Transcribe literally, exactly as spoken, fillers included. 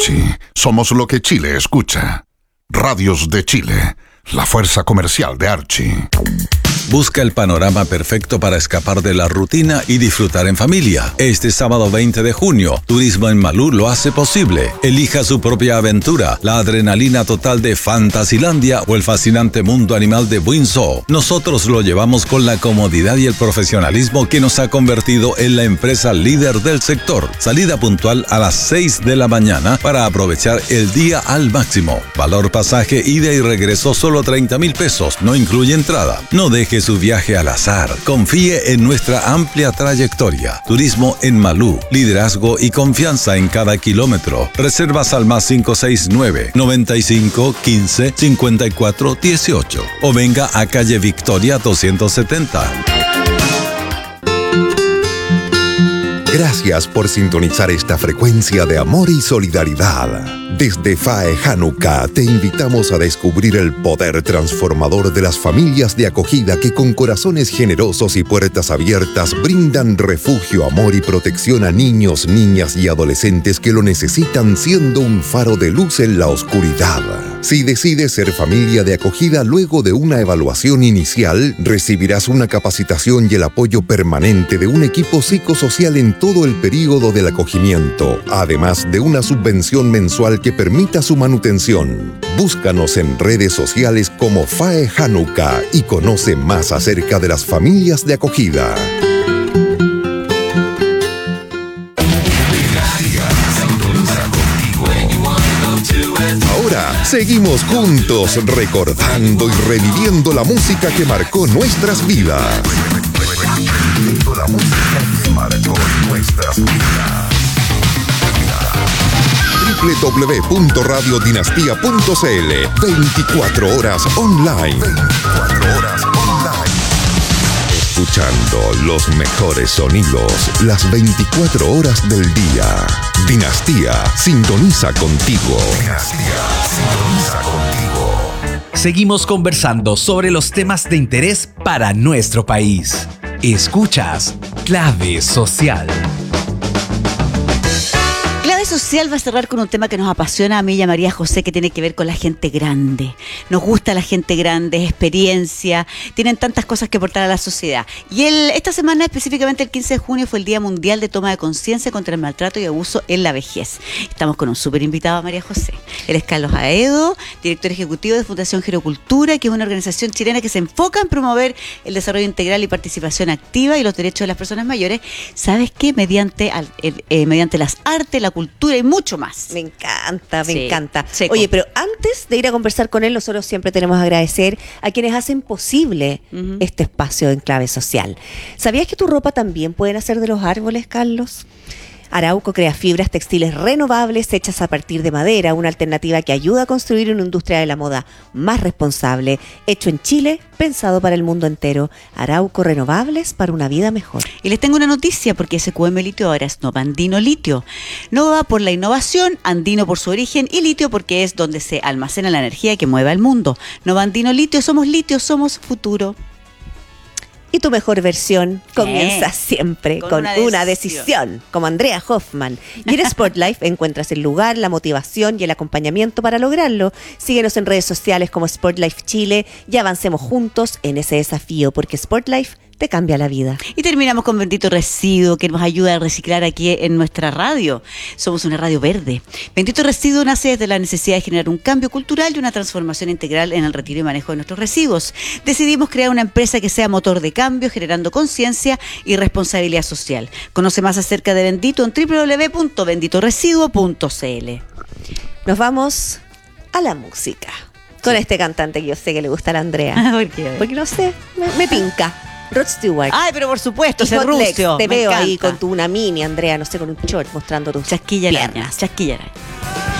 Archie, somos lo que Chile escucha. Radios de Chile, la fuerza comercial de Archie. Busca el panorama perfecto para escapar de la rutina y disfrutar en familia. Este sábado veinte de junio, Turismo en Malú lo hace posible. Elija su propia aventura, la adrenalina total de Fantasylandia o el fascinante mundo animal de Windsor. Nosotros lo llevamos con la comodidad y el profesionalismo que nos ha convertido en la empresa líder del sector. Salida puntual a las seis de la mañana para aprovechar el día al máximo. Valor pasaje, ida y regreso solo treinta mil pesos, no incluye entrada. No deje su viaje al azar. Confíe en nuestra amplia trayectoria. Turismo en Malú. Liderazgo y confianza en cada kilómetro. Reservas al más cinco seis nueve, noventa y cinco, quince, cincuenta y cuatro, dieciocho. O venga a calle Victoria doscientos setenta. Gracias por sintonizar esta frecuencia de amor y solidaridad. Desde F A E Hanukkah te invitamos a descubrir el poder transformador de las familias de acogida que con corazones generosos y puertas abiertas brindan refugio, amor y protección a niños, niñas y adolescentes que lo necesitan, siendo un faro de luz en la oscuridad. Si decides ser familia de acogida, luego de una evaluación inicial, recibirás una capacitación y el apoyo permanente de un equipo psicosocial en todo el período del acogimiento, además de una subvención mensual que permita su manutención. Búscanos en redes sociales como F A E Hanukkah y conoce más acerca de las familias de acogida. Ahora seguimos juntos recordando y reviviendo la música que marcó nuestras vidas. Reviviendo la música que marcó nuestras vidas. doble u doble u doble u punto radio dinastía punto c l. veinticuatro horas online. veinticuatro horas online. Escuchando los mejores sonidos las veinticuatro horas del día. Dinastía sintoniza contigo. Dinastía sintoniza contigo. Seguimos conversando sobre los temas de interés para nuestro país. Escuchas Clave Social. Clave Social va a cerrar con un tema que nos apasiona a mí y a María José, que tiene que ver con la gente grande. Nos gusta la gente grande, experiencia, tienen tantas cosas que aportar a la sociedad. Y el, esta semana, específicamente el quince de junio, fue el Día Mundial de Toma de Conciencia contra el Maltrato y Abuso en la Vejez. Estamos con un súper invitado, a María José. Él es Carlos Aedo, director ejecutivo de Fundación Gerocultura, que es una organización chilena que se enfoca en promover el desarrollo integral y participación activa y los derechos de las personas mayores. ¿Sabes qué? Mediante, eh, mediante las artes, la cultura y mucho más. Me encanta, me sí, encanta. seco. Oye, pero antes de ir a conversar con él, nosotros siempre tenemos que agradecer a quienes hacen posible uh-huh. este espacio en Clave Social. ¿Sabías que tu ropa también puede nacer de los árboles, Carlos? Arauco crea fibras textiles renovables hechas a partir de madera, una alternativa que ayuda a construir una industria de la moda más responsable, hecho en Chile, pensado para el mundo entero. Arauco, renovables para una vida mejor. Y les tengo una noticia, porque S Q M Litio ahora es Nova Andino Litio. Nova por la innovación, Andino por su origen y Litio porque es donde se almacena la energía que mueve al mundo. Nova Andino Litio, somos litio, somos futuro. Y tu mejor versión comienza eh, siempre con, con una, decisión. una decisión, como Andrea Hoffman. Y en Sportlife encuentras el lugar, la motivación y el acompañamiento para lograrlo. Síguenos en redes sociales como Sportlife Chile y avancemos juntos en ese desafío, porque Sportlife te cambia la vida. Y terminamos con Bendito Residuo, que nos ayuda a reciclar aquí en nuestra radio. Somos una radio verde. Bendito Residuo nace desde la necesidad de generar un cambio cultural y una transformación integral en el retiro y manejo de nuestros residuos. Decidimos crear una empresa que sea motor de cambio, generando conciencia y responsabilidad social. Conoce más acerca de Bendito en doble u doble u doble u punto bendito residuo punto c l. Nos vamos a la música. Con sí. este cantante que yo sé que le gusta a la Andrea. ¿Por qué? Porque no sé, me, me pinca. Rod Stewart. Ay, pero por supuesto, ese Hot Legs. rucio. Te me veo encanta. ahí con tu una mini, Andrea, no sé, con un short mostrando tus chasquilla piernas. Chasquilla araña.